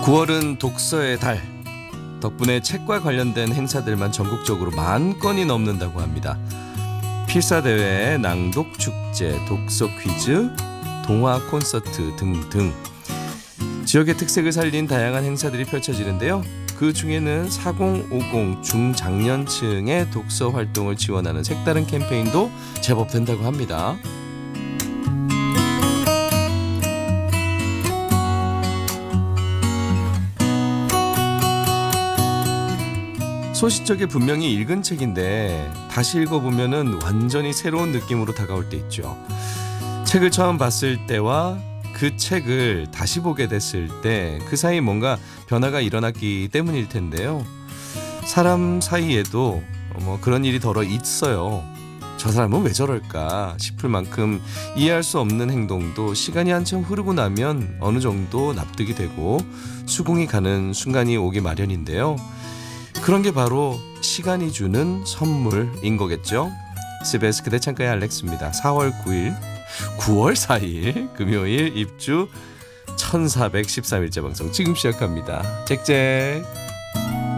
9월은 독서의 달. 덕분에 책과 관련된 행사들만 전국적으로 10,000건이 넘는다고 합니다. 필사대회, 낭독축제, 독서 퀴즈, 동화 콘서트 등등 지역의 특색을 살린 다양한 행사들이 펼쳐지는데요. 그 중에는 4050 중장년층의 독서 활동을 지원하는 색다른 캠페인도 제법 된다고 합니다. 소시적에 분명히 읽은 책인데 다시 읽어보면 완전히 새로운 느낌으로 다가올 때 있죠. 책을 처음 봤을 때와 그 책을 다시 보게 됐을 때 그 사이 뭔가 변화가 일어났기 때문일 텐데요. 사람 사이에도 그런 일이 덜어 있어요. 저 사람은 왜 저럴까 싶을 만큼 이해할 수 없는 행동도 시간이 한참 흐르고 나면 어느 정도 납득이 되고 수긍이 가는 순간이 오기 마련인데요. 그런 게 바로 시간이 주는 선물인 거겠죠. CBS 그대 창가의 알렉스입니다. 4월 9월 4일 금요일 입주 1413일째 방송 지금 시작합니다. 짹짹.